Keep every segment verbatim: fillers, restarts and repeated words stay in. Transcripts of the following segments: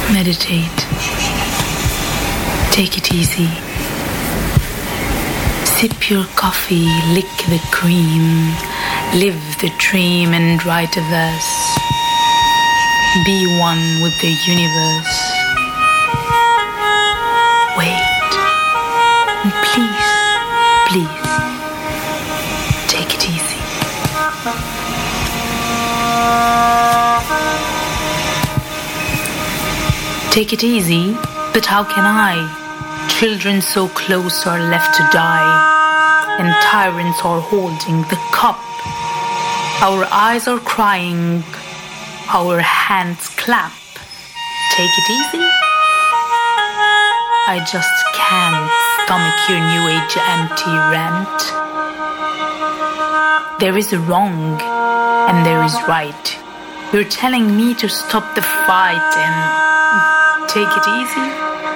Meditate. Take it easy. Sip your coffee, lick the cream, live the dream and write a verse. Be one with the universe. Wait. And please, please, take it easy. Take it easy, but how can I? Children so close are left to die, and tyrants are holding the cup. Our eyes are crying, our hands clap. Take it easy? I just can't stomach your new age empty rant. There is a wrong and there is right. You're telling me to stop the fight and take it easy?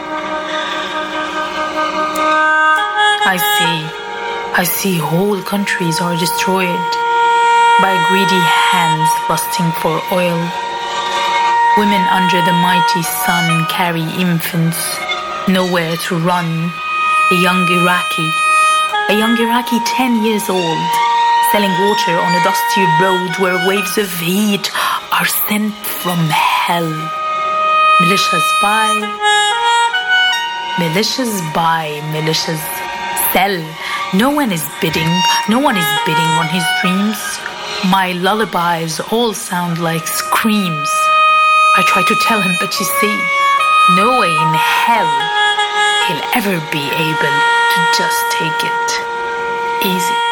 I see, I see whole countries are destroyed by greedy hands lusting for oil. Women under the mighty sun carry infants, nowhere to run. A young Iraqi, a young Iraqi ten years old, selling water on a dusty road where waves of heat are sent from hell. Militias buy, militias buy, militias sell. No one is bidding, no one is bidding on his dreams. My lullabies all sound like screams. I try to tell him, but you see, no way in hell he'll ever be able to just take it easy.